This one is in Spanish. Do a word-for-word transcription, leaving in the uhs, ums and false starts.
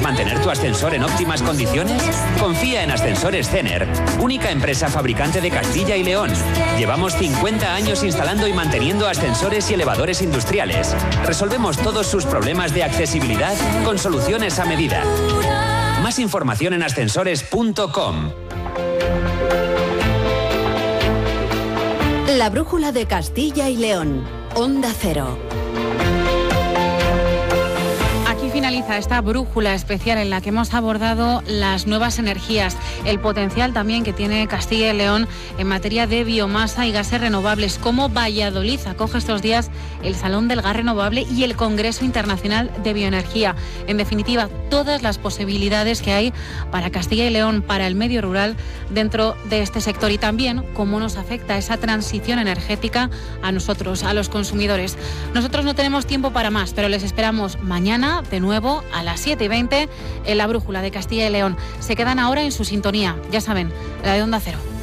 mantener tu ascensor en óptimas condiciones? Confía en Ascensores Cener, única empresa fabricante de Castilla y León. Llevamos cincuenta años instalando y manteniendo ascensores y elevadores industriales. Resolvemos todos sus problemas de accesibilidad con soluciones a medida. Más información en ascensores punto com. La brújula de Castilla y León. Onda Cero. Aquí finaliza esta brújula especial en la que hemos abordado las nuevas energías, el potencial también que tiene Castilla y León en materia de biomasa y gases renovables, cómo Valladolid acoge estos días el Salón del Gas Renovable y el Congreso Internacional de Bioenergía. En definitiva, todas las posibilidades que hay para Castilla y León, para el medio rural dentro de este sector, y también cómo nos afecta esa transición energética a nosotros, a los consumidores. Nosotros no tenemos tiempo para más, pero les esperamos mañana de nuevo a las siete y veinte en la brújula de Castilla y León. Se quedan ahora en su sintonía, ya saben, la de Onda Cero.